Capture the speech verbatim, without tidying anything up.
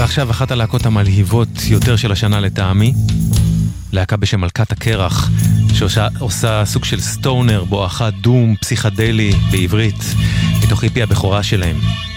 עכשיו אחת הלהקות המלהיבות יותר של השנה לטעמי, להקה בשם מלכת הקרח, שעושה סוג של סטונר, בואכה דום פסיכדלי בעברית, מתוך איפי הבכורה שלהם.